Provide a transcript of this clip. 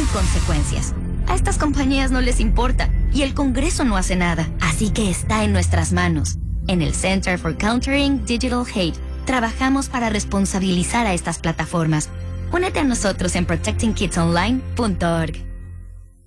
consecuencias. A estas compañías no les importa y el Congreso no hace nada. Así que está en nuestras manos. En el Center for Countering Digital Hate, trabajamos para responsabilizar a estas plataformas. Únete a nosotros en protectingkidsonline.org.